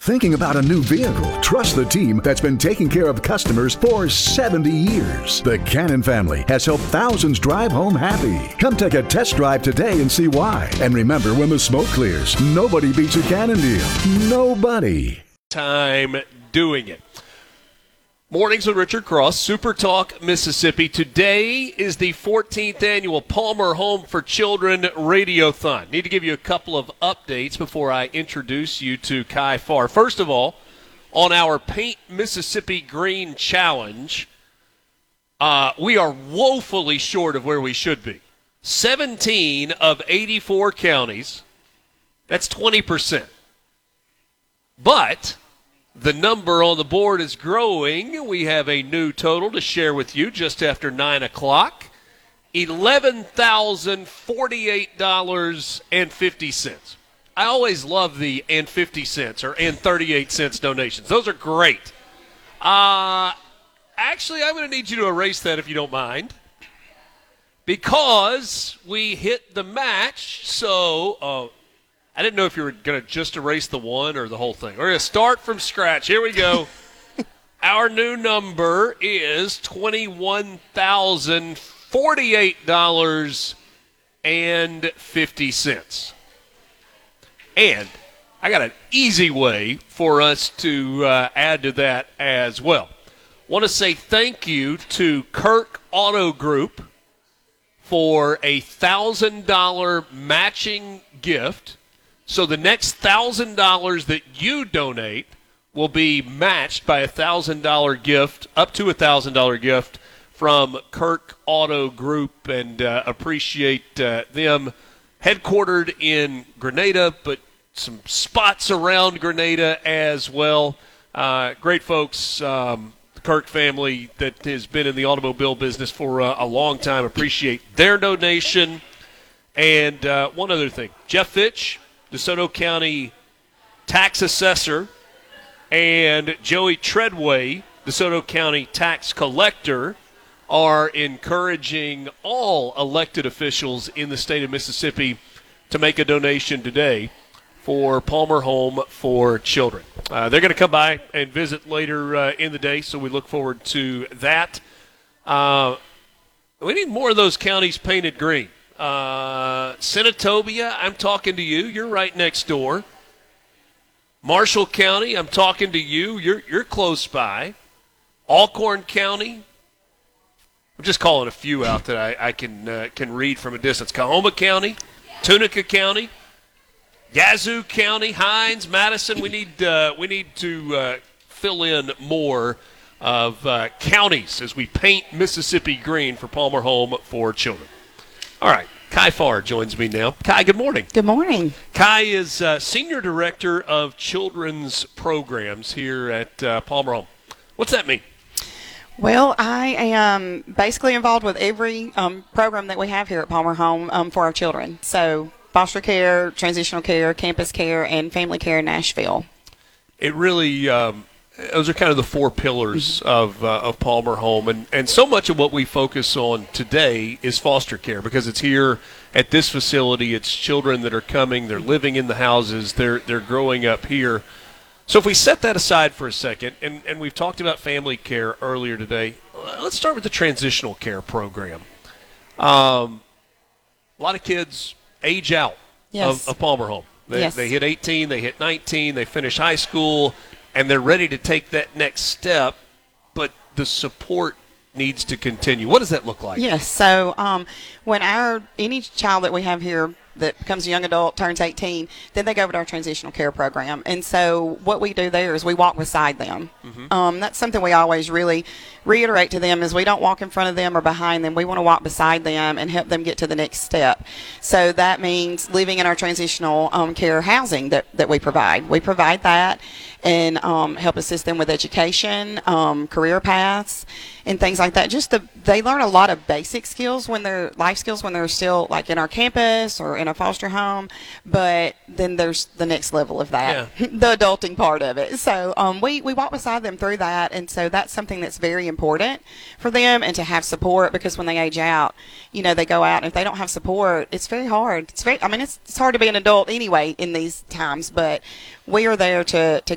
Thinking about a new vehicle? Trust the team that's been taking care of customers for 70 years. The Cannon family has helped thousands drive home happy. Come take a test drive today and see why. And remember, when the smoke clears, nobody beats a Cannon deal. Nobody. Time doing it. Mornings with Richard Cross, Super Talk, Mississippi. Today is the 14th annual Palmer Home for Children Radiothon. Need to give you a couple of updates before I introduce you to Kai Farr. First of all, on our Paint Mississippi Green Challenge, we are woefully short of where we should be. 17 of 84 counties, that's 20%. But the number on the board is growing. We have a new total to share with you just after 9 o'clock. $11,048.50. I always love the and 50 cents or and 38 cents donations. Those are great. Actually, I'm going to need you to erase that if you don't mind, because we hit the match. So I didn't know if you were going to just erase the one or the whole thing. We're going to start from scratch. Here we go. Our new number is $21,048.50. And I got an easy way for us to add to that as well. Want to say thank you to Kirk Auto Group for a $1,000 matching gift. So the next $1,000 that you donate will be matched by a $1,000 gift, up to a $1,000 gift from Kirk Auto Group, and appreciate them. Headquartered in Grenada, but some spots around Grenada as well. Great folks, the Kirk family that has been in the automobile business for a long time. Appreciate their donation. And one other thing, Jeff Fitch, DeSoto County tax assessor, and Joey Treadway, DeSoto County tax collector, are encouraging all elected officials in the state of Mississippi to make a donation today for Palmer Home for Children. They're going to come by and visit later in the day, so we look forward to that. We need more of those counties painted green. Senatobia, I'm talking to you. You're right next door. Marshall County, I'm talking to you. You're close by. Alcorn County, I'm just calling a few out that I can read from a distance. Cahoma County, Tunica County, Yazoo County, Hines, Madison. We need to fill in more of counties as we paint Mississippi green for Palmer Home for Children. All right, Kai Farr joins me now. Kai, good morning. Good morning. Kai is Senior Director of Children's Programs here at Palmer Home. What's that mean? Well, I am basically involved with every program that we have here at Palmer Home for our children. So foster care, transitional care, campus care, and family care in Nashville. It really those are kind of the four pillars of Palmer Home. And so much of what we focus on today is foster care, because it's here at this facility. It's children that are coming. They're living in the houses. They're growing up here. So if we set that aside for a second, and we've talked about family care earlier today, let's start with the transitional care program. A lot of kids age out of Palmer Home. They hit 18, they hit 19, they finish high school, and they're ready to take that next step, but the support needs to continue. What does that look like? Yes. So when any child that we have here that becomes a young adult, turns 18, then they go over to our transitional care program. And so what we do there is we walk beside them. That's something we always really reiterate to them, is we don't walk in front of them or behind them. We want to walk beside them and help them get to the next step. So that means living in our transitional care housing that we provide. We provide that and help assist them with education, career paths, and things like that. They learn a lot of basic skills life skills when they're still like in our campus or in a foster home, but then there's the next level of that, the adulting part of it. So we walk beside them through that, and so that's something that's very important for them, and to have support, because when they age out, they go out, and if they don't have support, it's very hard. It's hard to be an adult anyway in these times, but we are there to